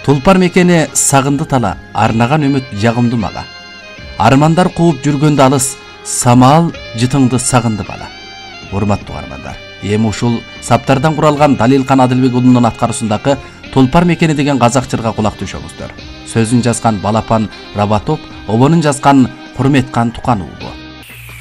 Тулпар мекени сагынды тала, арнаган үмүт жагымды мага. Армандар кууп жүргөндө алыс, самал жытыңды сагынды бала. Урматтуу армандар, эми ушул саптардан куралган Далилкан Адилбек уулунун аткаруусундагы Тулпар мекени деген казак жырга кулак түшөңүздөр. Сөзүн жазган Балапан Рабатоп, обонун жазган Курметкан Тукан уулу.